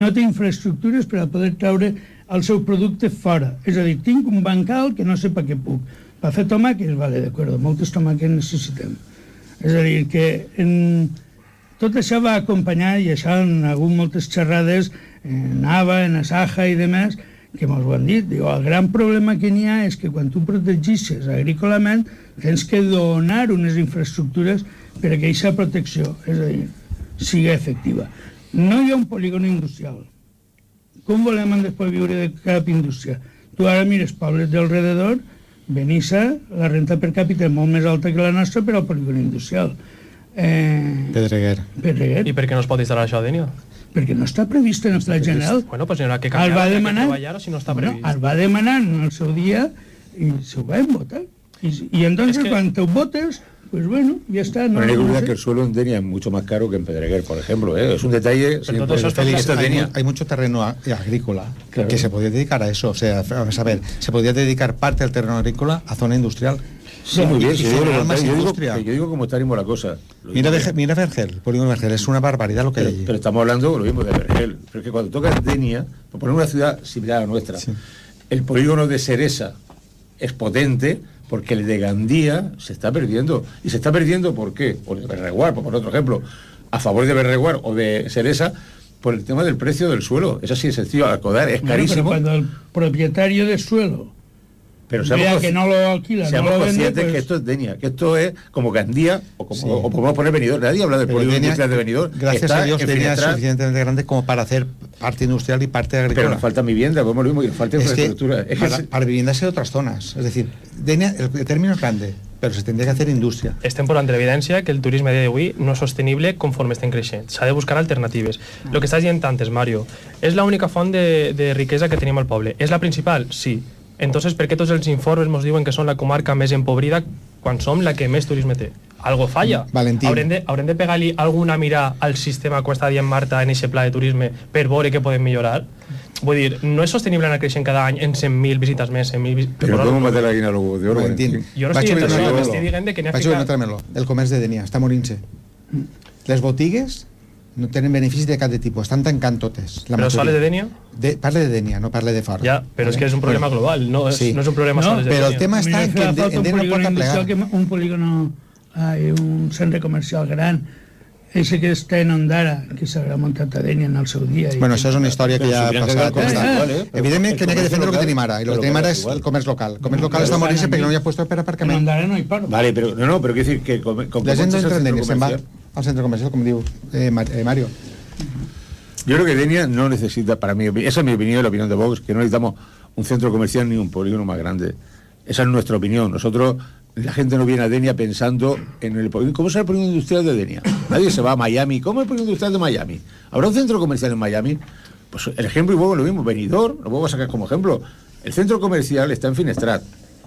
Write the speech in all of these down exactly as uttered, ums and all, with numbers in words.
no té infraestructures per a poder treure el seu producte fora. És a dir, tinc un bancal que no sé per què puc. Per fer tomàquets, vale, d'acord, moltes tomàquets necessitem. És a dir, que en... tot això va acompanyar, i això han hagut moltes xerrades en Nava, en Asaja i demés, que mos ho han dit. Diu, el gran problema que n'hi ha és que quan tu protegixes agrícolament tens que donar unes infraestructures per a que aquesta protecció, és a dir, sigui efectiva. No hi ha un polígon industrial. Com volem després viure de cap indústria? Tu ara mires pobles d'alrededor, Benissa, la renta per càpita és molt més alta que la nostra, però el polígon industrial. Eh... Pedreguer. Pedreguer. I per què no es pot instal·lar això a Dénia? Perquè no està previst en el Pla General. Bueno, pues n'hi haurà que canviar, que treballar, o si no està previst. Bueno, el va demanar en el seu dia i s'ho van votar. I, y entonces es que... cuando te votes, pues bueno, ya está. No, bueno, hay que olvidar no sé. que el suelo en Denia es mucho más caro que en Pedreguer, por ejemplo, ¿eh? Es un detalle. Pero todo eso es feliz, hay, hay mucho terreno agrícola, claro, que se podría dedicar a eso. O sea, vamos a ver, se podría dedicar parte del terreno agrícola a zona industrial. Sí, muy bien, sí, yo, digo, yo, digo, yo digo cómo estaríamos la cosa. Lo mira, Vergel, mira Vergel, polígono Vergel, es una barbaridad lo que pero, hay allí. Pero estamos hablando lo mismo de Vergel. Pero es que cuando toca Denia, por poner una ciudad similar a la nuestra, sí, el polígono de Seresa es potente porque el de Gandía se está perdiendo. ¿Y se está perdiendo por qué? Por el de Berreguar, por otro ejemplo, a favor de Berreguar o de Seresa, por el tema del precio del suelo. Es así de sencillo, Alcodar es bueno, carísimo. Pero cuando el propietario del suelo pero vea que no lo alquila, seamos no lo conscientes vende, pues... que esto es Denia, que esto es como Gandía o como sí. o podemos poner Benidorm. Nadie habla del polígono industrial de Benidorm. Gracias está a Dios Denia es suficientemente grande como para hacer parte industrial y parte agrícola. Pero nos falta vivienda, como lo mismo, y nos falta infraestructura. Es que, es para, que para viviendas en otras zonas. Es decir, Denia, el, el término es grande, pero se tendría que hacer indústria. Estem posant de l'evidència que el turisme d'avui no és sostenible conforme estem creixent. S'ha de buscar alternatives. El que estàs dient antes, Mario, és l'única font de, de riquesa que tenim al poble. És la principal? Sí. Entonces, ¿por qué tots els informes ens diuen que són la comarca més empobrida quan som la que més turisme té? Algo falla. Valentín. Haurem de, haurem de pegar-li alguna mirada al sistema que està dient Marta en aquest pla de turisme per veure què podem millorar? Vull dir, no és sostenible anar creixent cada any en cent mil visites més, cent mil visites... Però com matar la guina a l'ou d'oro? Valentín. Jo no estic dient això, estic dient que n'hi ha ficat... El comerç de Denia està morint-se. Les botigues no tenen beneficis de cap de tipus, estan tancant totes. La però soles de Denia? De, parle de Denia, no parle de fora. Ja, però vale? És que és un problema bueno, global, no és, sí. no és un problema no, soles de Denia. Però el tema està en que en, en Denia no pot aplegar. Un polígono, hay un centre comercial gran, ese que està en Ondara, que s'haurà muntat a Denia en el seu dia. Bueno, això és una història que ja ha passat. Evidentment que n'hi ha que defendre el que tenim ara, i el que tenim ara és el comerç local. El comerç local està morint-se perquè no hi ha puesto per aparcament. En Ondara no hi paro. Vale, però no, no, però quiero decir que... La gent no entra en Denia, se'n va al centre comercial, com diu Mario. Yo creo que Denia no necesita, para mí, esa es mi opinión y la opinión de Vox, que no necesitamos un centro comercial ni un polígono más grande. Esa es nuestra opinión. Nosotros, la gente no viene a Denia pensando en el polígono. ¿Cómo será el polígono industrial de Denia? Nadie se va a Miami. ¿Cómo es el polígono industrial de Miami? ¿Habrá un centro comercial en Miami? Pues el ejemplo igual es lo mismo. Benidorm, lo vamos a sacar como ejemplo. El centro comercial está en Finestrat.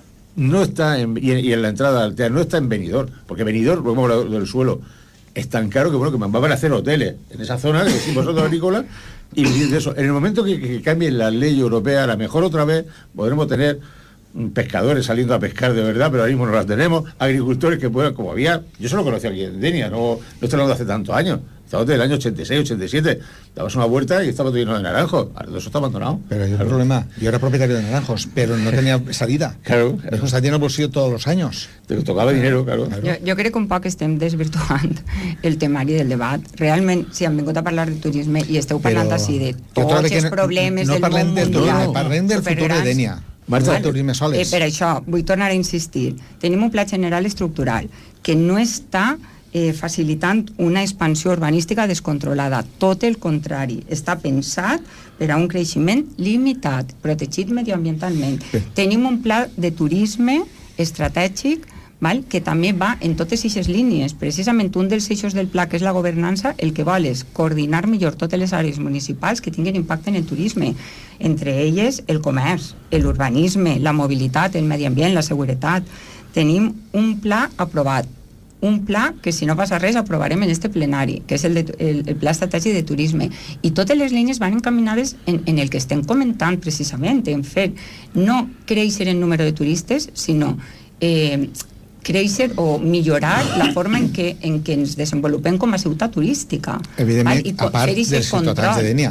No está en, y, en, y en la entrada al teatro no está en Benidorm, porque Benidorm, lo hemos hablado del suelo, es tan caro que bueno que van a hacer hoteles en esa zona que decimos vosotros agrícola y de eso. En el momento que, que cambien la ley europea, a lo mejor otra vez podremos tener pescadores saliendo a pescar de verdad, pero ahora mismo no las tenemos, agricultores que puedan, como había, yo solo conocí aquí en Denia, no, no estoy hablando de hace tantos años, estamos del año ochenta y seis, ochenta y siete, dabas una vuelta y estaba todo lleno de naranjos, ahora todo eso está abandonado. Pero hay un claro. problema, yo era propietario de naranjos, pero no tenía salida. Claro, claro. Eso salía en el bolsillo todos los años. Te tocaba dinero, claro. claro. Jo, jo crec que un poc estem desvirtuant el temari del debat. Realment, si han vingut a parlar de turisme i esteu parlant però així de tots els problemes no, no del món del mundial, no, parlem del futur de Denia. Marxa del turisme soles. Eh, per això, vull tornar a insistir. Tenim un pla general estructural que no està eh, facilitant una expansió urbanística descontrolada. Tot el contrari. Està pensat per a un creixement limitat, protegit medioambientalment. Sí. Tenim un pla de turisme estratègic val? Que també va en totes aquestes línies. Precisament un dels eixos del pla, que és la governança, el que vol és coordinar millor totes les àrees municipals que tinguin impacte en el turisme, entre elles el comerç, l'urbanisme, la mobilitat, el medi ambient, la seguretat. Tenim un pla aprovat, un pla que si no passa res aprovarem en este plenari, que és el, de, el, el pla estratègic de turisme, i totes les línies van encaminades en, en el que estem comentant precisament, en fer no créixer en número de turistes, sinó eh, créixer o millorar la forma en què, en què ens desenvolupem com a ciutat turística. Evidentment, a part dels ciutadans de Denia.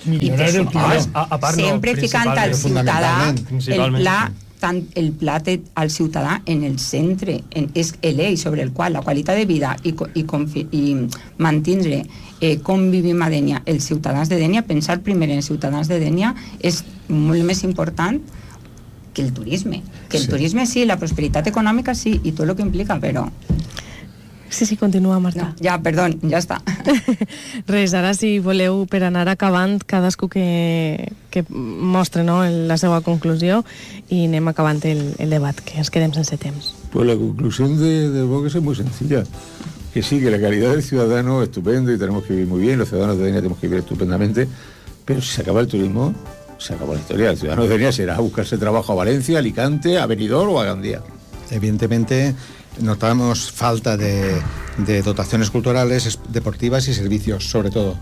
millorar el turisme. A, a part, sempre no, ficant al ciutadà el pla, sí. tant el plat al ciutadà en el centre, en, és l'eix sobre el qual la qualitat de vida i, i, i mantindre eh, com vivim a Dénia els ciutadans de Dénia, pensar primer en els ciutadans de Dénia és molt més important que el turisme. Que el sí. turisme sí, la prosperitat econòmica sí, i tot el que implica, però... Sí, sí, continua, Marta. No, ja, perdó, ja està. Res, ara si voleu, per anar acabant, cadascú que, que mostre, no, la seva conclusió i anem acabant el, el debat, que ens quedem sense temps. Pues la conclusión de, de Vox es muy sencilla. Que sí, que la calidad del ciudadano es estupendo y tenemos que vivir muy bien, los ciudadanos de Denia tenemos que vivir estupendamente, pero si se acaba el turismo, se acabó la historia. El ciudadano de Denia será a buscarse trabajo a Valencia, Alicante, a Benidorm o a Gandía. Evidentemente notamos falta de, de dotaciones culturales, deportivas y servicios, sobre todo.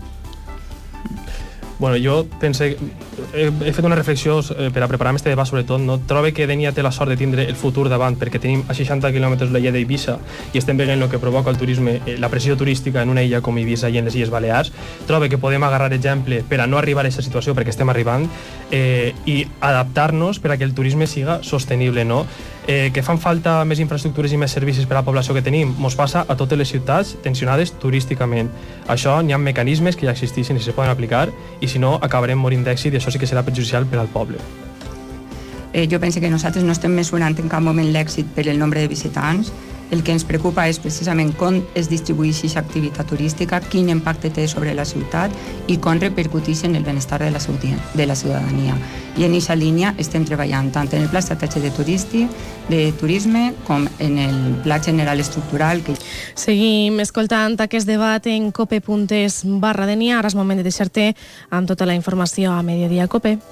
Bueno, jo pensé, he, he fet una reflexió eh, per a preparar este debat, sobretot, no? Trobo que Dénia té la sort de tindre el futur davant, perquè tenim a seixanta quilòmetres l'illa d'Eivissa i estem veient el que provoca el turisme, eh, la pressió turística en una illa com Eivissa i en les Illes Balears. Trobo que podem agarrar exemple per a no arribar a aquesta situació, perquè estem arribant, eh, i adaptar-nos per a que el turisme siga sostenible, no? Eh, que fan falta més infraestructures i més servicis per a la població que tenim, mos passa a totes les ciutats tensionades turísticament. Això n'hi ha mecanismes que ja existeixen i se poden aplicar, i si no acabarem morint d'èxit i això sí que serà perjudicial per al poble. Eh, jo penso que nosaltres no estem mesurant en cap moment l'èxit per el nombre de visitants. El que ens preocupa és precisament com es distribueix aquesta activitat turística, quin impacte té sobre la ciutat i com repercuteix en el benestar de la, de la ciutadania. I en aquesta línia estem treballant tant en el pla estratègic de, turisti, de turisme com en el pla general estructural. Que... Seguim escoltant aquest debat en cope punt es barra Dénia. Ara és moment de deixar-te amb tota la informació a Mediodía Cope.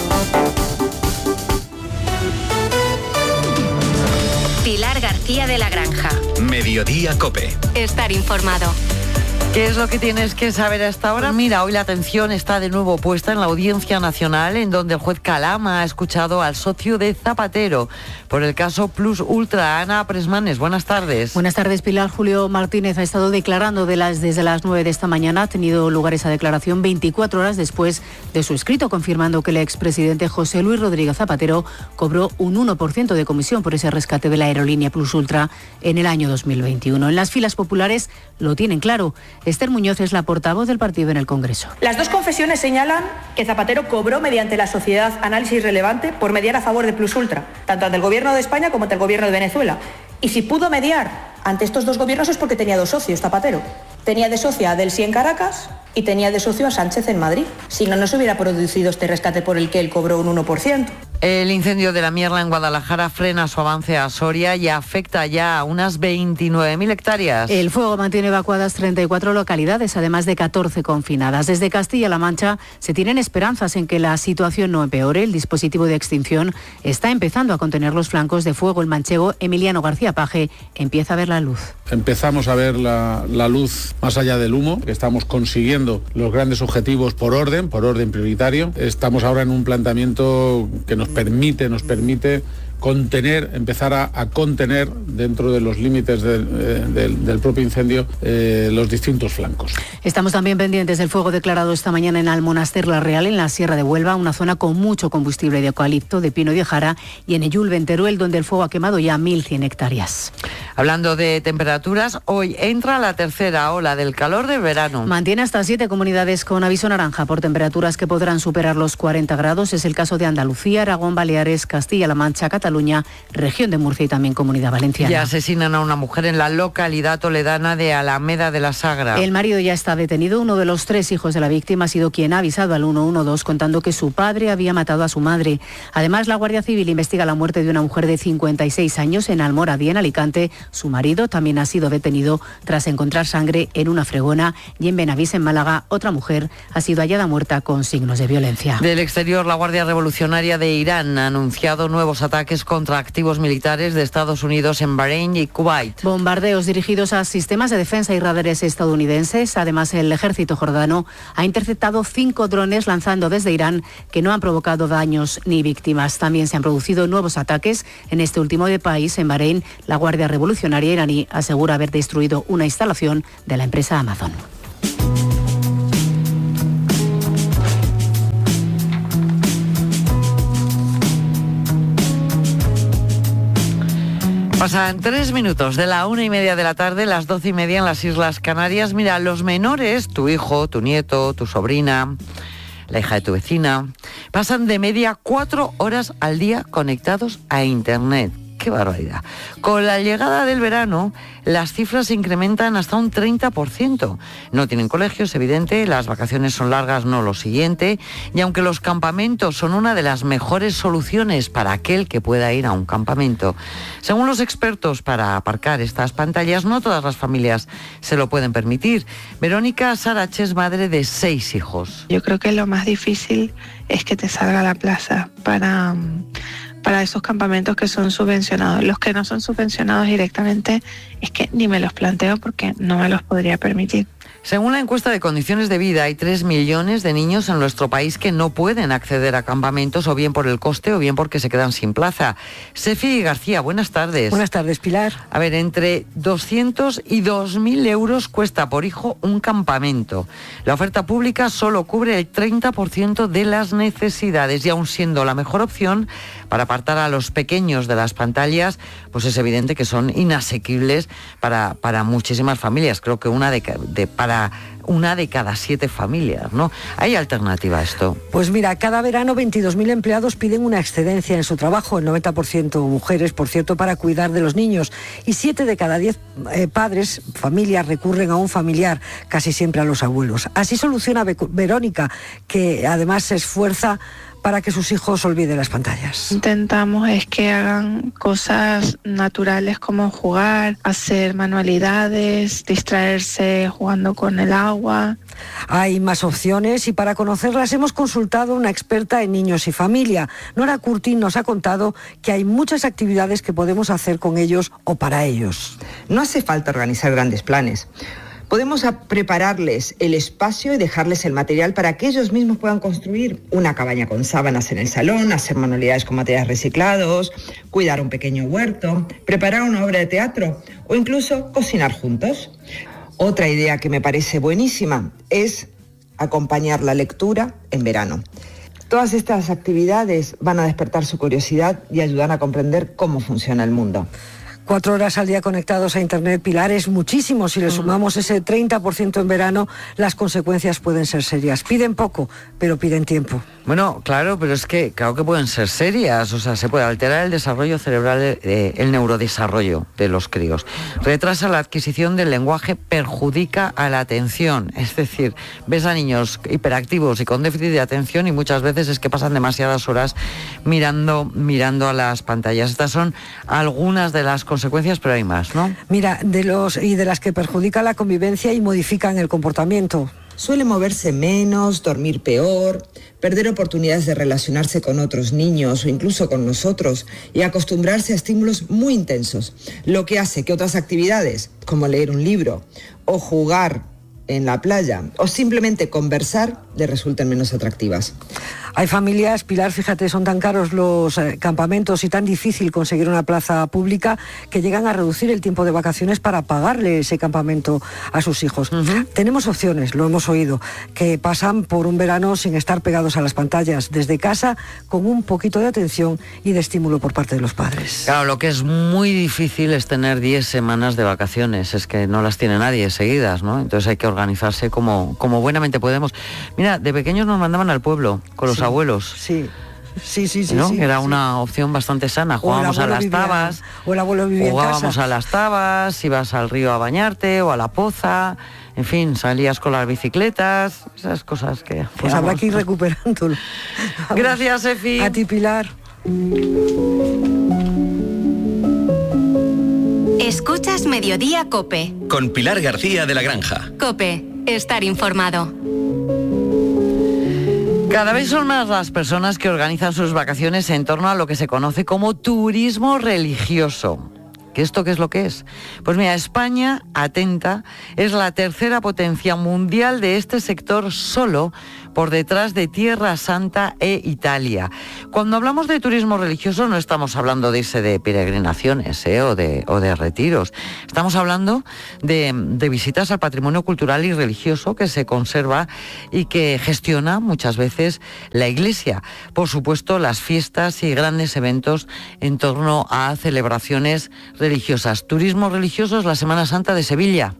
Pilar García de la Granja. Mediodía Cope. Estar informado. ¿Qué es lo que tienes que saber hasta ahora? Mira, hoy la atención está de nuevo puesta en la Audiencia Nacional, en donde el juez Calama ha escuchado al socio de Zapatero por el caso Plus Ultra. Ana Presmanes, buenas tardes. Buenas tardes, Pilar. Julio Martínez ha estado declarando de las, desde las nueve de esta mañana. Ha tenido lugar esa declaración veinticuatro horas después de su escrito, confirmando que el expresidente José Luis Rodríguez Zapatero cobró un uno por ciento de comisión por ese rescate de la aerolínea Plus Ultra en el año dos mil veintiuno. En las filas populares lo tienen claro. Esther Muñoz es la portavoz del partido en el Congreso. Las dos confesiones señalan que Zapatero cobró mediante la sociedad Análisis Relevante por mediar a favor de Plus Ultra, tanto ante el Gobierno de España como ante el Gobierno de Venezuela. Y si pudo mediar ante estos dos gobiernos es porque tenía dos socios, Zapatero. Tenía de socia a Delcy en Caracas y tenía de socio a Sánchez en Madrid. Si no, no se hubiera producido este rescate por el que él cobró un uno por ciento. El incendio de la Mierla en Guadalajara frena su avance a Soria y afecta ya a unas veintinueve mil hectáreas. El fuego mantiene evacuadas treinta y cuatro localidades, además de catorce confinadas. Desde Castilla-La Mancha se tienen esperanzas en que la situación no empeore. El dispositivo de extinción está empezando a contener los flancos de fuego. El manchego Emiliano García Paje empieza a ver la luz. Empezamos a ver la, la luz más allá del humo. Estamos consiguiendo los grandes objetivos por orden, por orden prioritario. Estamos ahora en un planteamiento que nos permite, nos permite contener, empezar a, a contener dentro de los límites del, eh, del, del propio incendio eh, los distintos flancos. Estamos también pendientes del fuego declarado esta mañana en Almonaster la Real, en la Sierra de Huelva, una zona con mucho combustible de eucalipto, de pino y de jara, y en Ellul, en Teruel, donde el fuego ha quemado ya mil cien hectáreas. Hablando de temperaturas, hoy entra la tercera ola del calor del verano. Mantiene hasta siete comunidades con aviso naranja por temperaturas que podrán superar los cuarenta grados. Es el caso de Andalucía, Aragón, Baleares, Castilla-La Mancha, Cataluña, región de Murcia y también Comunidad Valenciana. Ya asesinan a una mujer en la localidad toledana de Alameda de la Sagra. El marido ya está detenido. Uno de los tres hijos de la víctima ha sido quien ha avisado al uno uno dos contando que su padre había matado a su madre. Además, la Guardia Civil investiga la muerte de una mujer de cincuenta y seis años en Almoradí, en Alicante. Su marido también ha sido detenido tras encontrar sangre en una fregona, y en Benavís, en Málaga, otra mujer ha sido hallada muerta con signos de violencia. Del exterior, la Guardia Revolucionaria de Irán ha anunciado nuevos ataques contra activos militares de Estados Unidos en Bahrein y Kuwait. Bombardeos dirigidos a sistemas de defensa y radares estadounidenses. Además, el ejército jordano ha interceptado cinco drones lanzando desde Irán que no han provocado daños ni víctimas. También se han producido nuevos ataques en este último de país, en Bahrein. La Guardia Revolucionaria iraní asegura haber destruido una instalación de la empresa Amazon. Pasan tres minutos de la una y media de la tarde, las doce y media en las Islas Canarias. Mira, los menores, tu hijo, tu nieto, tu sobrina, la hija de tu vecina, pasan de media cuatro horas al día conectados a Internet. ¡Qué barbaridad! Con la llegada del verano, las cifras se incrementan hasta un treinta por ciento. No tienen colegio, es evidente, las vacaciones son largas, no lo siguiente, y aunque los campamentos son una de las mejores soluciones para aquel que pueda ir a un campamento, según los expertos, para aparcar estas pantallas, no todas las familias se lo pueden permitir. Verónica Sarach es madre de seis hijos. Yo creo que lo más difícil es que te salga a la plaza para... para esos campamentos que son subvencionados. Los que no son subvencionados directamente es que ni me los planteo porque no me los podría permitir. Según la encuesta de condiciones de vida, hay tres millones de niños en nuestro país que no pueden acceder a campamentos, o bien por el coste o bien porque se quedan sin plaza. Sefi García, buenas tardes. Buenas tardes, Pilar. A ver, entre doscientos y dos mil euros cuesta por hijo un campamento. La oferta pública solo cubre el treinta por ciento de las necesidades y aun siendo la mejor opción para apartar a los pequeños de las pantallas, pues es evidente que son inasequibles para, para muchísimas familias. Creo que una de, de para una de cada siete familias, ¿no? ¿Hay alternativa a esto? Pues mira, cada verano veintidós mil empleados piden una excedencia en su trabajo, el noventa por ciento mujeres, por cierto, para cuidar de los niños. Y siete de cada diez eh, padres, familias, recurren a un familiar, casi siempre a los abuelos. Así soluciona Be- Verónica, que además se esfuerza para que sus hijos olviden las pantallas. Intentamos es que hagan cosas naturales como jugar, hacer manualidades, distraerse jugando con el agua. Hay más opciones y para conocerlas hemos consultado a una experta en niños y familia. Nora Curtin nos ha contado que hay muchas actividades que podemos hacer con ellos o para ellos. No hace falta organizar grandes planes. Podemos prepararles el espacio y dejarles el material para que ellos mismos puedan construir una cabaña con sábanas en el salón, hacer manualidades con materiales reciclados, cuidar un pequeño huerto, preparar una obra de teatro o incluso cocinar juntos. Otra idea que me parece buenísima es acompañar la lectura en verano. Todas estas actividades van a despertar su curiosidad y ayudar a comprender cómo funciona el mundo. Cuatro horas al día conectados a Internet, Pilar, es muchísimo. Si le sumamos ese treinta por ciento en verano, las consecuencias pueden ser serias. Piden poco, pero piden tiempo. Bueno, claro, pero es que claro que pueden ser serias. O sea, se puede alterar el desarrollo cerebral, eh, el neurodesarrollo de los críos. Retrasa la adquisición del lenguaje, perjudica a la atención. Es decir, ves a niños hiperactivos y con déficit de atención y muchas veces es que pasan demasiadas horas mirando, mirando a las pantallas. Estas son algunas de las consecuencias, pero hay más, ¿no? Mira, de los y de las que perjudican la convivencia y modifican el comportamiento. Suele moverse menos, dormir peor, perder oportunidades de relacionarse con otros niños o incluso con nosotros y acostumbrarse a estímulos muy intensos, lo que hace que otras actividades, como leer un libro o jugar en la playa o simplemente conversar, le resulten menos atractivas. Hay familias, Pilar, fíjate, son tan caros los eh, campamentos y tan difícil conseguir una plaza pública que llegan a reducir el tiempo de vacaciones para pagarle ese campamento a sus hijos. Uh-huh. Tenemos opciones, lo hemos oído, que pasan por un verano sin estar pegados a las pantallas, desde casa, con un poquito de atención y de estímulo por parte de los padres. Claro, lo que es muy difícil es tener diez semanas de vacaciones, es que no las tiene nadie seguidas, ¿no? Entonces hay que organizarse como, como buenamente podemos. Mira, de pequeños nos mandaban al pueblo con los sí, abuelos. Sí. Sí, sí, sí, ¿no? sí. Era sí. una opción bastante sana. Jugábamos a las vivía, tabas. O el abuelo vivía Jugábamos en casa. a las tabas, ibas al río a bañarte o a la poza. En fin, salías con las bicicletas, esas cosas que... Pues digamos, habrá que ir recuperándolo. Gracias, Efi. A ti, Pilar. Escuchas Mediodía Cope. Con Pilar García de la Granja. Cope, estar informado. Cada vez son más las personas que organizan sus vacaciones en torno a lo que se conoce como turismo religioso. ¿Qué esto qué es lo que es? Pues mira, España, atenta, es la tercera potencia mundial de este sector solo por detrás de Tierra Santa e Italia. Cuando hablamos de turismo religioso no estamos hablando de irse de peregrinaciones ¿eh? o, de, o de retiros. Estamos hablando de, de visitas al patrimonio cultural y religioso que se conserva y que gestiona muchas veces la Iglesia. Por supuesto, las fiestas y grandes eventos en torno a celebraciones religiosas. Turismo religioso es la Semana Santa de Sevilla,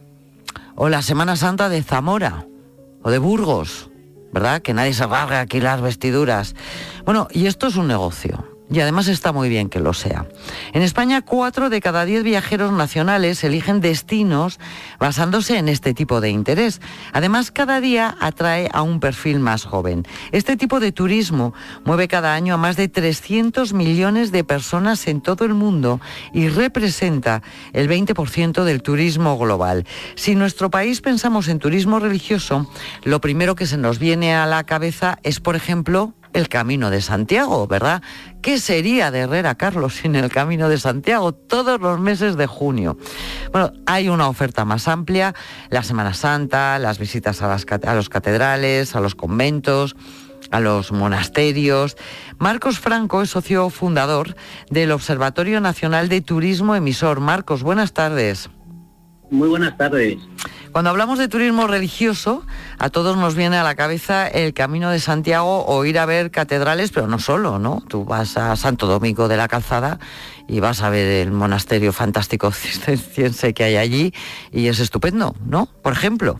o la Semana Santa de Zamora, o de Burgos, ¿verdad? Que nadie se rasgue aquí las vestiduras. Bueno, y esto es un negocio. Y además está muy bien que lo sea. En España, cuatro de cada diez viajeros nacionales eligen destinos basándose en este tipo de interés. Además, cada día atrae a un perfil más joven. Este tipo de turismo mueve cada año a más de trescientos millones de personas en todo el mundo y representa el veinte por ciento del turismo global. Si en nuestro país pensamos en turismo religioso, lo primero que se nos viene a la cabeza es, por ejemplo, el Camino de Santiago, ¿verdad? ¿Qué sería de Herrera, Carlos, sin el Camino de Santiago todos los meses de junio? Bueno, hay una oferta más amplia, la Semana Santa, las visitas a, las, a los catedrales, a los conventos, a los monasterios. Marcos Franco es socio fundador del Observatorio Nacional de Turismo Emisor. Marcos, buenas tardes. Muy buenas tardes. Cuando hablamos de turismo religioso, a todos nos viene a la cabeza el Camino de Santiago o ir a ver catedrales, pero no solo, ¿no? Tú vas a Santo Domingo de la Calzada y vas a ver el monasterio fantástico cisterciense que hay allí y es estupendo, ¿no? Por ejemplo.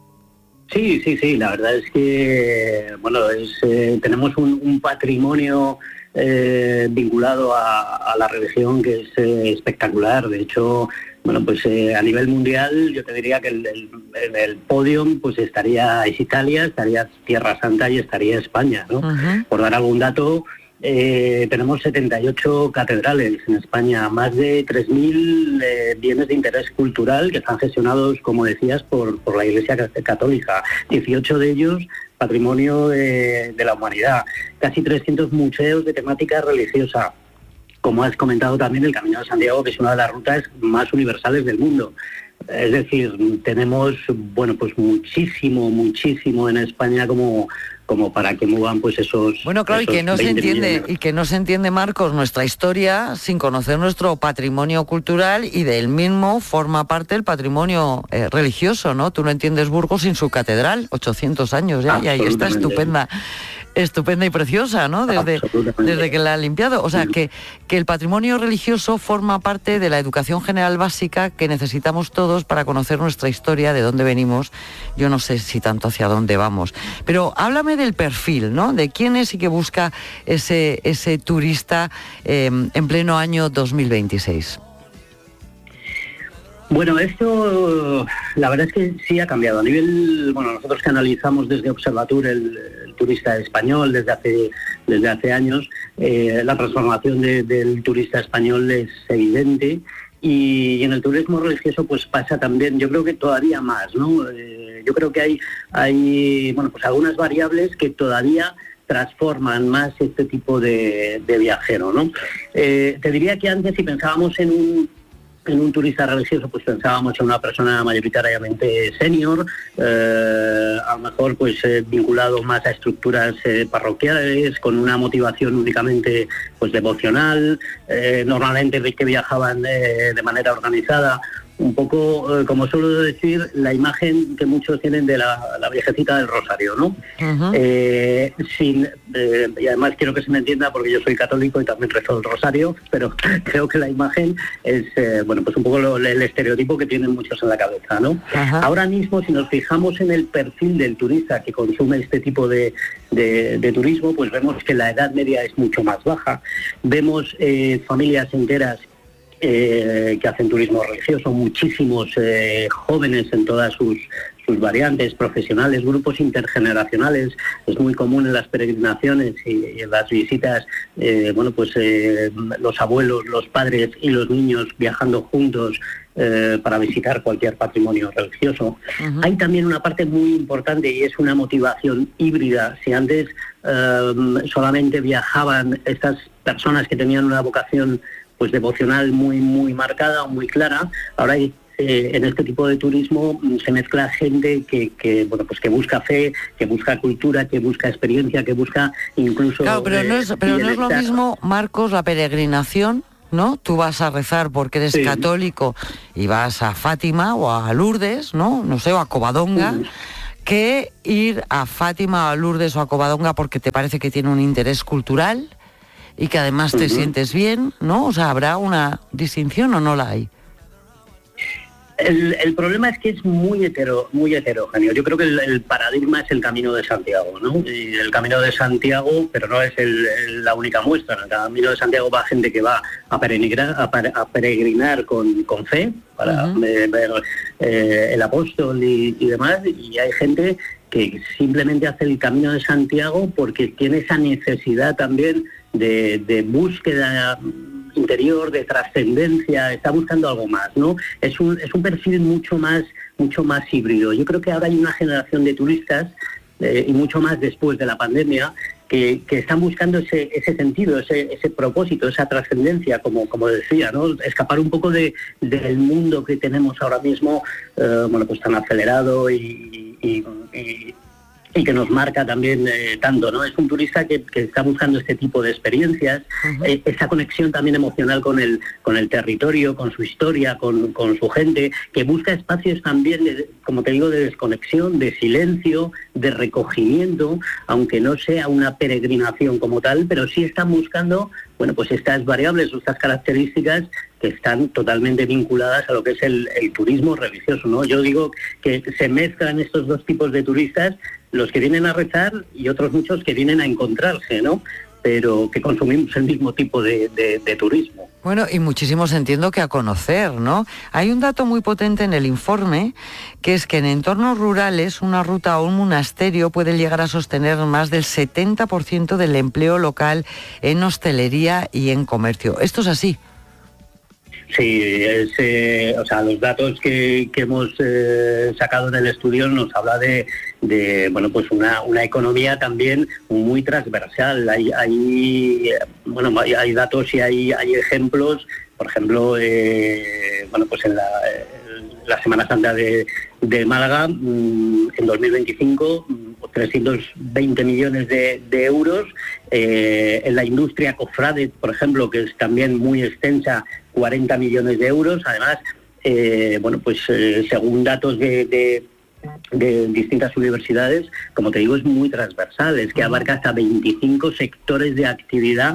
Sí, sí, sí, la verdad es que, bueno, es, eh, tenemos un, un patrimonio eh, vinculado a, a la religión que es eh, espectacular. De hecho, bueno, pues eh, a nivel mundial yo te diría que el, el, el podium pues estaría es Italia, estaría Tierra Santa y estaría España, ¿no? Uh-huh. Por dar algún dato, eh, tenemos setenta y ocho catedrales en España, más de tres mil eh, bienes de interés cultural que están gestionados, como decías, por, por la Iglesia Católica, dieciocho de ellos patrimonio de, de la humanidad, casi trescientos museos de temática religiosa. Como has comentado también, el Camino de Santiago, que es una de las rutas más universales del mundo. Es decir, tenemos, bueno, pues muchísimo, muchísimo en España como, como para que muevan pues esos... Bueno, claro, esos y que no se entiende, millones. y que no se entiende, Marcos, nuestra historia sin conocer nuestro patrimonio cultural, y del mismo forma parte el patrimonio eh, religioso, ¿no? Tú no entiendes Burgos sin su catedral, ochocientos años ya, y ahí está estupenda. Estupenda y preciosa, ¿no? Desde, desde que la han limpiado. O sea, que, que el patrimonio religioso forma parte de la educación general básica que necesitamos todos para conocer nuestra historia, de dónde venimos. Yo no sé si tanto hacia dónde vamos. Pero háblame del perfil, ¿no? De quién es y qué busca ese, ese turista eh, en pleno año dos mil veintiséis. Bueno, esto la verdad es que sí ha cambiado. A nivel, bueno, nosotros que analizamos desde Observatur el, el turista español desde hace desde hace años, eh, la transformación de, del turista español es evidente, y, y en el turismo religioso pues pasa también, yo creo que todavía más, ¿no? Eh, yo creo que hay hay bueno pues algunas variables que todavía transforman más este tipo de, de viajero, ¿no? Eh, te diría que antes, si pensábamos en un En un turista religioso, pues pensábamos en una persona mayoritariamente senior, eh, a lo mejor pues eh, vinculado más a estructuras eh, parroquiales, con una motivación únicamente pues devocional, eh, normalmente que viajaban eh, de manera organizada. Un poco, eh, como suelo decir, la imagen que muchos tienen de la, la viejecita del Rosario, ¿no? Uh-huh. Eh, sin, eh, y además quiero que se me entienda porque yo soy católico y también rezo el Rosario, pero creo que la imagen es, eh, bueno, pues un poco lo, el estereotipo que tienen muchos en la cabeza, ¿no? Uh-huh. Ahora mismo, si nos fijamos en el perfil del turista que consume este tipo de, de, de turismo, pues vemos que la edad media es mucho más baja. Vemos eh, familias enteras Eh, que hacen turismo religioso, muchísimos eh, jóvenes en todas sus, sus variantes, profesionales, grupos intergeneracionales. Es muy común en las peregrinaciones y, y en las visitas, eh, bueno, pues eh, los abuelos, los padres y los niños viajando juntos eh, para visitar cualquier patrimonio religioso. Uh-huh. Hay también una parte muy importante y es una motivación híbrida. Si antes eh, solamente viajaban estas personas que tenían una vocación pues devocional muy muy marcada, muy clara, ahora hay eh, en este tipo de turismo se mezcla gente que, que bueno pues que busca fe, que busca cultura, que busca experiencia, que busca incluso... Claro, pero no es, pero no es lo mismo, Marcos, la peregrinación, ¿no? Tú vas a rezar porque eres sí. católico y vas a Fátima o a Lourdes, ¿no? No sé, o a Covadonga, sí. que ir a Fátima, a Lourdes o a Covadonga porque te parece que tiene un interés cultural y que además te uh-huh. sientes bien, ¿no? O sea, ¿habrá una distinción o no la hay? El, el problema es que es muy hetero, muy heterogéneo. Yo creo que el, el paradigma es el Camino de Santiago, ¿no? Y el Camino de Santiago, pero no es el, el, la única muestra. En el Camino de Santiago va gente que va a peregrinar, a, a peregrinar con, con fe, para uh-huh. ver, ver eh, el apóstol y, y demás, y hay gente que simplemente hace el Camino de Santiago porque tiene esa necesidad también de, de búsqueda interior, de trascendencia, está buscando algo más, ¿no? Es un es un perfil mucho más mucho más híbrido. Yo creo que ahora hay una generación de turistas eh, y mucho más después de la pandemia que, que están buscando ese ese sentido, ese ese propósito, esa trascendencia, como como decía, ¿no? Escapar un poco de del mundo que tenemos ahora mismo, eh, bueno, pues tan acelerado y, y, y y que nos marca también eh, tanto, ¿no? Es un turista que, que está buscando este tipo de experiencias, uh-huh. eh, esa conexión también emocional con el con el territorio, con su historia, con, con su gente, que busca espacios también, de, como te digo, de desconexión, de silencio, de recogimiento, aunque no sea una peregrinación como tal, pero sí están buscando, bueno, pues estas variables o estas características que están totalmente vinculadas a lo que es el, el turismo religioso, ¿no? Yo digo que se mezclan estos dos tipos de turistas, los que vienen a rezar y otros muchos que vienen a encontrarse, ¿no? Pero que consumimos el mismo tipo de, de, de turismo. Bueno, y muchísimos entiendo que a conocer, ¿no? Hay un dato muy potente en el informe, que es que en entornos rurales una ruta o un monasterio puede llegar a sostener más del setenta por ciento del empleo local en hostelería y en comercio. ¿Esto es así? Sí, es, eh, o sea, los datos que, que hemos eh, sacado del estudio nos habla de, de bueno, pues una, una economía también muy transversal. Hay, hay bueno, hay, hay datos y hay, hay ejemplos, por ejemplo, eh, bueno, pues en la, en la Semana Santa de, de Málaga, mmm, en dos mil veinticinco, trescientos veinte millones de, de euros. Eh, en la industria cofrade, por ejemplo, que es también muy extensa, cuarenta millones de euros. Además, eh, bueno, pues eh, según datos de, de, de distintas universidades, como te digo, es muy transversal, es que abarca hasta veinticinco sectores de actividad.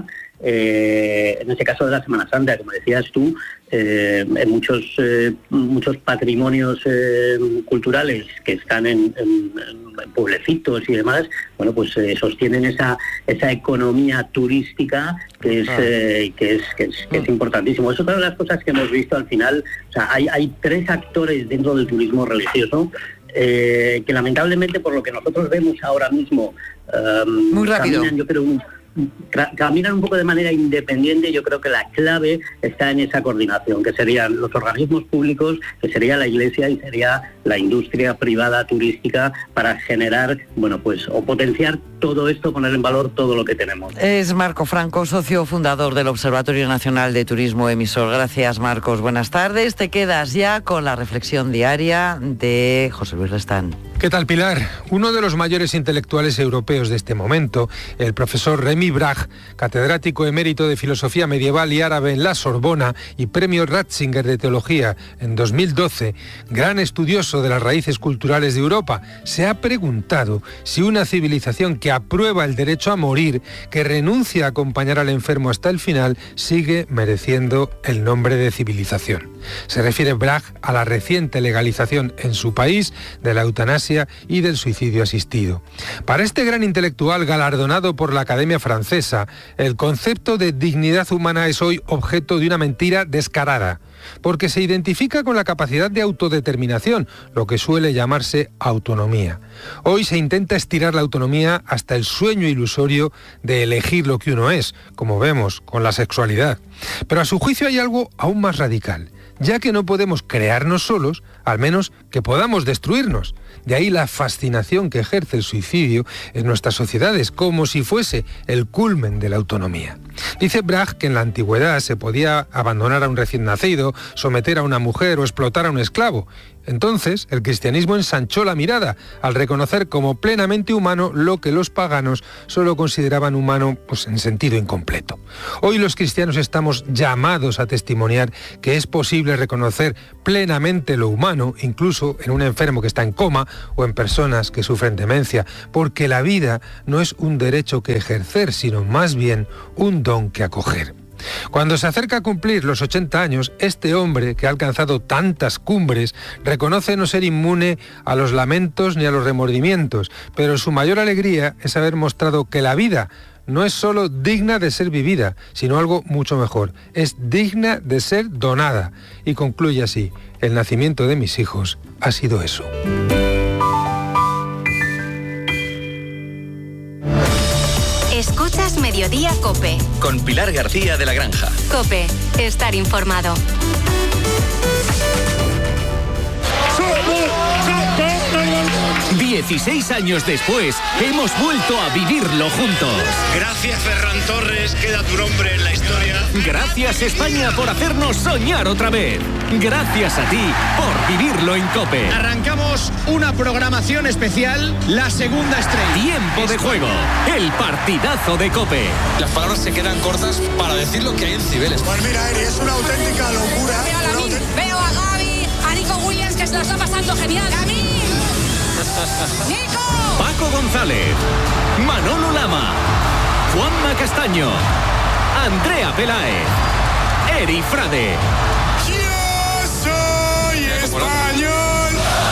Eh, en este caso de la Semana Santa, como decías tú, eh, en muchos eh, muchos patrimonios eh, culturales que están en, en, en pueblecitos y demás, bueno, pues eh, sostienen esa esa economía turística que es, eh, que es que es que es importantísimo. Eso es una de las cosas que hemos visto al final. O sea, hay hay tres actores dentro del turismo religioso eh, que lamentablemente, por lo que nosotros vemos ahora mismo, um, muy rápido, caminan, yo creo, un caminan un poco de manera independiente. Yo creo que la clave está en esa coordinación, que serían los organismos públicos, que sería la Iglesia y sería la industria privada turística, para generar, bueno, pues, o potenciar todo esto, poner en valor todo lo que tenemos. Es Marco Franco, socio fundador del Observatorio Nacional de Turismo Emisor. Gracias, Marcos. Buenas tardes. Te quedas ya con la reflexión diaria de José Luis Restán. ¿Qué tal, Pilar? Uno de los mayores intelectuales europeos de este momento, el profesor Remy Bragg, catedrático emérito de Filosofía Medieval y Árabe en la Sorbona y premio Ratzinger de Teología en dos mil doce, gran estudioso de las raíces culturales de Europa, se ha preguntado si una civilización que aprueba el derecho a morir, que renuncia a acompañar al enfermo hasta el final, sigue mereciendo el nombre de civilización. Se refiere Bragg a la reciente legalización en su país de la eutanasia y del suicidio asistido. Para este gran intelectual galardonado por la Academia Francesa, el concepto de dignidad humana es hoy objeto de una mentira descarada, porque se identifica con la capacidad de autodeterminación, lo que suele llamarse autonomía. Hoy se intenta estirar la autonomía hasta el sueño ilusorio de elegir lo que uno es, como vemos con la sexualidad. Pero a su juicio hay algo aún más radical. ya que no podemos crearnos solos, al menos que podamos destruirnos. De ahí la fascinación que ejerce el suicidio en nuestras sociedades, como si fuese el culmen de la autonomía. Dice Brach que en la antigüedad se podía abandonar a un recién nacido, someter a una mujer o explotar a un esclavo. Entonces, el cristianismo ensanchó la mirada al reconocer como plenamente humano lo que los paganos solo consideraban humano, pues, en sentido incompleto. Hoy los cristianos estamos llamados a testimoniar que es posible reconocer plenamente lo humano, incluso en un enfermo que está en coma o en personas que sufren demencia, porque la vida no es un derecho que ejercer, sino más bien un don que acoger. Cuando se acerca a cumplir los ochenta años, este hombre, que ha alcanzado tantas cumbres, reconoce no ser inmune a los lamentos ni a los remordimientos, pero su mayor alegría es haber mostrado que la vida no es solo digna de ser vivida, sino algo mucho mejor, es digna de ser donada. Y concluye así: el nacimiento de mis hijos ha sido eso. Escuchas Mediodía COPE. Con Pilar García de la Granja. COPE, estar informado. dieciséis años después, hemos vuelto a vivirlo juntos. Gracias, Ferran Torres, queda tu nombre en la historia. Gracias, España, por hacernos soñar otra vez. Gracias a ti por vivirlo en COPE. Arrancamos una programación especial, la segunda estrella. Tiempo de juego, el partidazo de COPE. Las palabras se quedan cortas para decir lo que hay en Cibeles. Pues mira, Eri, es una auténtica locura. Veo a Lamin, veo a Gaby, a Nico Williams, que se lo está pasando genial. ¡Lamin! ¡Nico! Paco González, Manolo Lama, Juanma Castaño, Andrea Peláez, Eri Frade. ¡Yo soy español!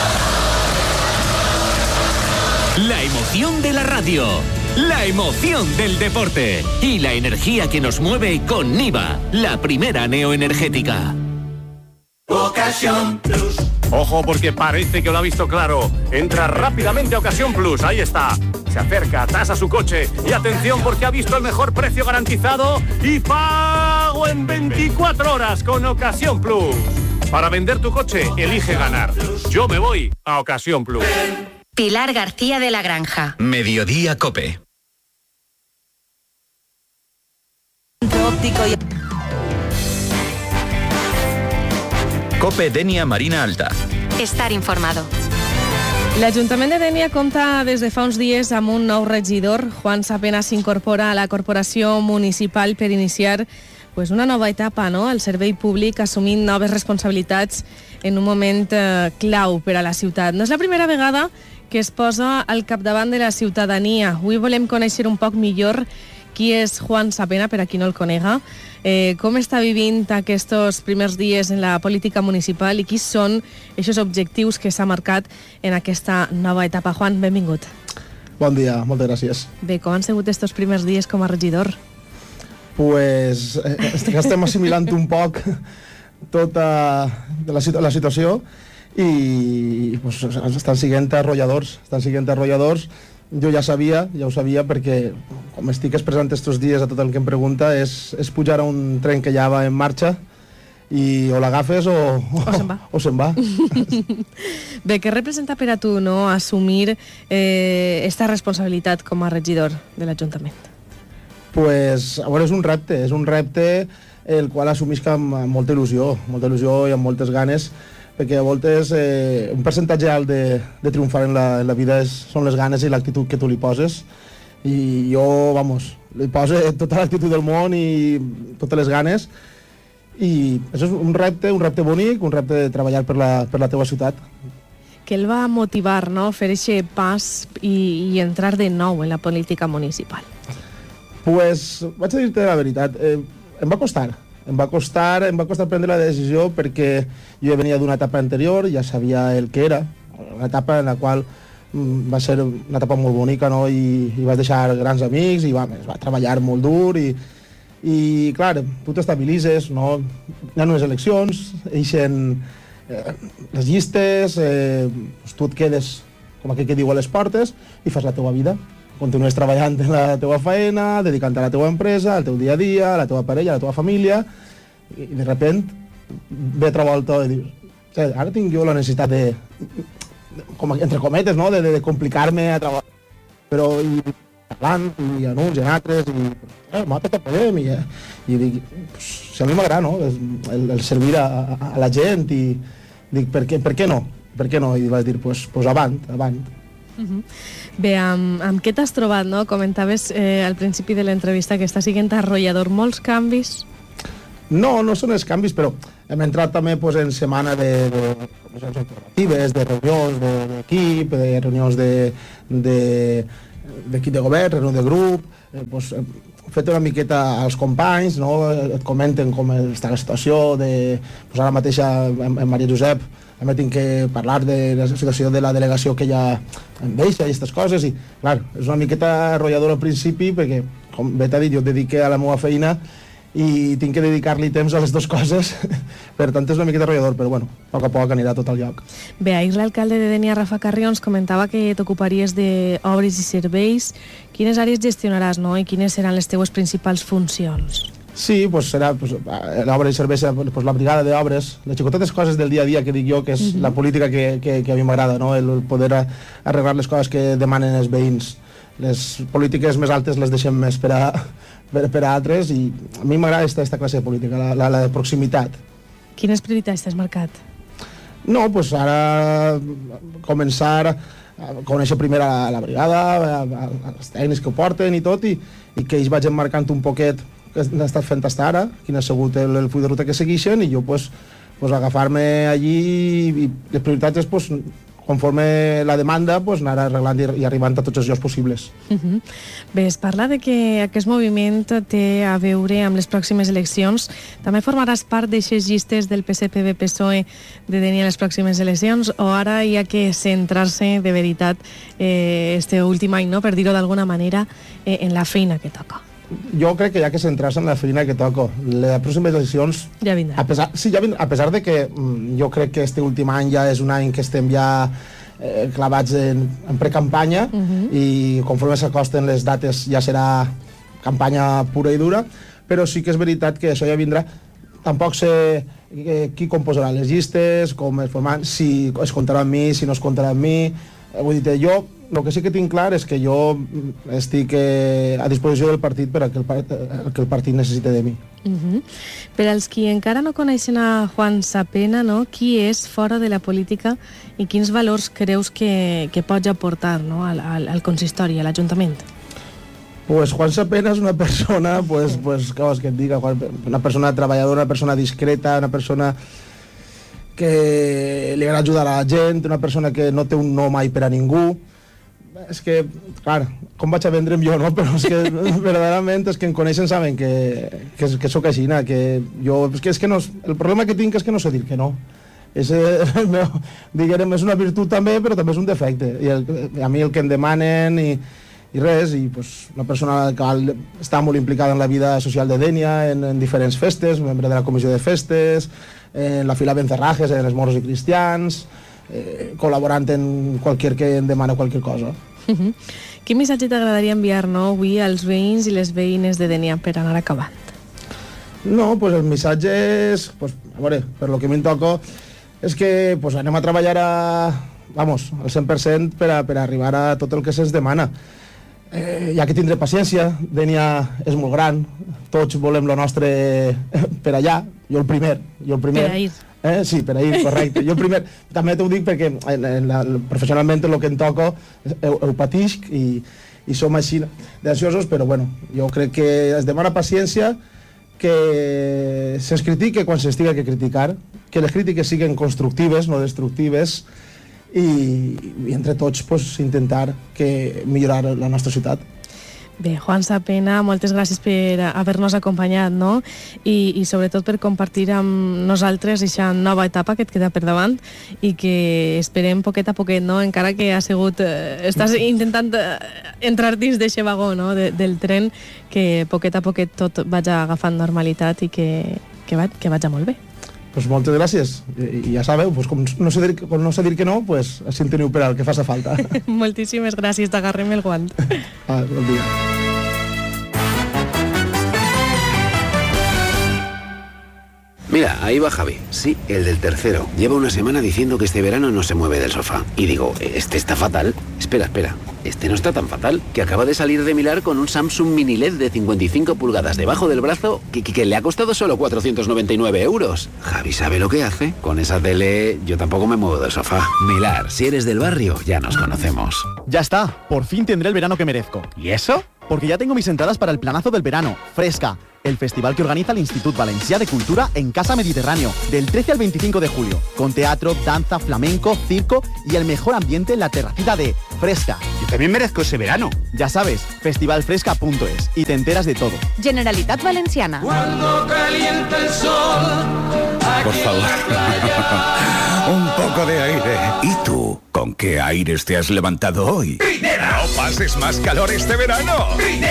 La emoción de la radio, la emoción del deporte y la energía que nos mueve con Niva, la primera neoenergética. Ocasión Plus. Ojo, porque parece que lo ha visto claro. Entra rápidamente a Ocasión Plus, ahí está. Se acerca, tasa su coche y atención porque ha visto el mejor precio garantizado y pago en veinticuatro horas con Ocasión Plus. Para vender tu coche, elige ganar. Yo me voy a Ocasión Plus. Pilar García de la Granja. Mediodía COPE. Óptico y... COPE Denia Marina Alta. Estar informado. L'Ajuntament de Dénia compta des de fa uns dies amb un nou regidor. Juan Sapena s'incorpora a la corporació municipal per iniciar pues, una nova etapa, no?, al servei públic, assumint noves responsabilitats en un moment eh, clau per a la ciutat. No és la primera vegada que es posa al capdavant de la ciutadania. Avui volem conèixer un poc millor qui és Juan Sapena, per a qui no el conega, eh, com està vivint aquests primers dies en la política municipal i quins són aquests objectius que s'ha marcat en aquesta nova etapa. Juan, benvingut. Bon dia, moltes gràcies. Bé, com han sigut aquests primers dies com a regidor? Pues eh, estem assimilant un poc tota la, la situació i pues, estan siguent arrolladors, estan siguent arrolladors. Jo ja sabia, ja ho sabia, perquè com estic expressant estos dies a tot el que em pregunta és, és pujar a un tren que ja va en marxa i o l'agafes o, o, o se'n va. O se'n va. Bé, què representa per a tu, no, assumir eh, esta responsabilitat com a regidor de l'Ajuntament? Pues, a veure, és un repte, és un repte el qual assumisc amb, amb molta il·lusió, molta il·lusió i amb moltes ganes, perquè a voltes eh, un percentatge alt de, de triomfar en la, en la vida és, són les ganes i l'actitud que tu li poses, i jo, vamos, li poso tota l'actitud del món i totes les ganes, i això és un repte, un repte bonic, un repte de treballar per la, per la teva ciutat. Què el va motivar, no?, fer aquest pas i, i entrar de nou en la política municipal? Pues, vaig a dir-te la veritat, eh, em va costar, em va costar, em va costar prendre la decisió perquè jo venia d'una etapa anterior, ja sabia el que era, una etapa en la qual mm, va ser una etapa molt bonica, no?, i, i vas deixar grans amics i va, es va treballar molt dur i, i clar, tu t'estabilitzes, no? Hi ha unes eleccions, eixen eh, les llistes, eh, pues tu et quedes, com aquell que diu, a les portes i fas la teua vida. Continues treballant en la teva feina, dedicant-te a la teva empresa, al teu dia a dia, a la teva parella, a la teva família, i de repent ve a trobar el to i dius, o sigui, ara tinc jo la necessitat de, com entre cometes, no?, de, de, de complicar-me a treballar, però i, parlant, i en uns i en altres, i eh, mata tot podem, i, i dic, pues, si a mi m'agrada, no?, el, el servir a, a, a la gent, i dic, per què, per què no? Per què no? I vaig dir, pues, pues avant, avant. Uh-huh. Bé, amb, amb què t'has trobat, no? Comentaves eh, al principi de l'entrevista que està siguent arrollador, molts canvis? No, no són els canvis, però hem entrat també pues, en setmana de, de comissions informatives, de reunions d'equip, de reunions de, de, d'equip de govern, reunió de grup, eh, pues, hem fet una miqueta als companys, no? Et comenten com està la situació, de, pues ara mateix amb, amb Maria Josep també tinc que parlar de la situació de la delegació que ella em deixa i aquestes coses, i clar, és una miqueta arrollador al principi perquè, com bé t'ha dit, jo et dedique a la meva feina i tinc que dedicar-li temps a les dues coses, per tant és una miqueta arrollador, però bueno, a poc a poc anirà tot al lloc. Bé, ahir l'alcalde de Dénia, Rafa Carrions, comentava que t'ocuparies d'obres i serveis. Quines àrees gestionaràs, no?, i quines seran les teues principals funcions? Sí, pues serà pues, l'obra i serveis, pues, la brigada d'obres, les xicotetes coses del dia a dia que dic jo, que és uh-huh. la política que, que, que a mi m'agrada, no?, el poder arreglar les coses que demanen els veïns. Les polítiques més altes les deixem més per a, per, per a altres, i a mi m'agrada aquesta, aquesta classe de política, la, la, la de proximitat. Quines prioritats t'has marcat? No, doncs pues ara començar a conèixer primer a la, a la brigada, a, a, a els tècnics que ho porten i tot, i, i que ells vagin marcant un poquet que han estat fent fins ara, quin ha sigut el, el full de ruta que segueixen, i jo pues, pues, agafar-me allí, i, i les prioritats és pues, conforme la demanda, pues, anar arreglant i, i arribant a tots els llocs possibles. Uh-huh. Bé, es parla de que aquest moviment té a veure amb les pròximes eleccions. També formaràs part d'aixes llistes del P S P B P S O E de tenir les pròximes eleccions, o ara hi ha que centrar-se de veritat eh, este últim any, no?, per dir-ho d'alguna manera, eh, en la feina que toca? Jo crec que hi ha que centrar-se en la feina que toco. Les pròximes eleccions... Ja vindrà. A pesar, sí, ja vindrà, a pesar de que mm, jo crec que este últim any ja és un any que estem ja eh, clavats en, en precampanya, uh-huh. i conforme s'acosten les dates ja serà campanya pura i dura, però sí que és veritat que això ja vindrà. Tampoc sé eh, qui composarà les llistes, com es formaran, si es comptarà amb mi, si no es comptarà amb mi. Eh, vull dir, jo el que sí que tinc clar és que jo estic eh, a disposició del partit per a que el, el que el partit necessita de mi. Uh-huh. Per als qui encara no coneixen a Juan Sapena, no?, qui és fora de la política i quins valors creus que, que pots aportar, no?, al, al, al consistori, a l'Ajuntament? Pues Juan Sapena és una persona, pues, pues, què vols que et diga, una persona treballadora, una persona discreta, una persona que li agrada ajudar a la gent, una persona que no té un no mai per a ningú. És que, clar, com vaig a vendre'm jo, no? Però és que verdaderament els que em coneixen saben que, que, que sóc així, que jo, és que, és que no, el problema que tinc és que no sé dir que no. És, el meu, diguem, és una virtut també, però també és un defecte. I el, a mi el que em demanen i, i res, i pues, una persona que està molt implicada en la vida social de Dénia, en, en diferents festes, membre de la comissió de festes, en la fila Bencerrajes, en els moros i cristians, eh, col·laborant en qualsevol que em demana qualsevol cosa. Uh-huh. Quin missatge t'agradaria enviar, no, avui als veïns i les veïnes de Dénia per anar acabant? No, pues el missatge és, pues, a veure, per lo que m'hi toco, és que pues, anem a treballar a, vamos, al cent per cent per a, per a arribar a tot el que se'ns demana. Eh, hi ha que tindre paciència, Dénia és molt gran, tots volem lo nostre per allà, jo el primer, jo el primer. Per a ir. Eh? Sí, per a ir, correcte. Jo el primer, també t'ho dic perquè en, en la, professionalment el que em toco ho, ho patisc i, i som així d'ansiosos, però bueno, jo crec que es demana paciència, que se'ns critique quan s'estiga que criticar, que les crítiques siguin constructives, no destructives, i, i entre tots pues, intentar que millorar la nostra ciutat. Bé, Juan Sapena, moltes gràcies per haver-nos acompanyat, no? I, i sobretot per compartir amb nosaltres aquesta nova etapa que et queda per davant i que esperem poquet a poquet, no? Encara que ha sigut... Eh, estàs intentant eh, entrar dins d'aquest vagó, no?, de, del tren, que poquet a poquet tot vaja agafant normalitat i que, que, va, que vaja molt bé. Pues moltes gràcies. I, i ja sabeu, pues, com, no sé dir, com no sé dir que no, pues, així en teniu per al que faci falta. Moltíssimes gràcies, t'agarrem el guant. Ah, bon dia. Mira, ahí va Javi. Sí, el del tercero. Lleva una semana diciendo que este verano no se mueve del sofá. Y digo, este está fatal. Espera, espera. Este no está tan fatal. Que acaba de salir de Milar con un Samsung Mini L E D de cincuenta y cinco pulgadas debajo del brazo que, que, que le ha costado solo cuatrocientos noventa y nueve euros. Javi sabe lo que hace. Con esa tele yo tampoco me muevo del sofá. Milar, si eres del barrio, ya nos conocemos. Ya está. Por fin tendré el verano que merezco. ¿Y eso? Porque ya tengo mis entradas para el planazo del verano. Fresca. El festival que organiza el Institut Valencià de Cultura en Casa Mediterráneo, del trece al veinticinco de julio, con teatro, danza, flamenco, circo y el mejor ambiente en la terracita de Fresca. Yo también merezco ese verano. Ya sabes, festivalfresca punto es y te enteras de todo. Generalitat Valenciana. Cuando calienta el sol. Por favor. Un poco de aire. ¿Y tú? ¿Con qué aires te has levantado hoy? ¡Trinera! No pases más calor este verano.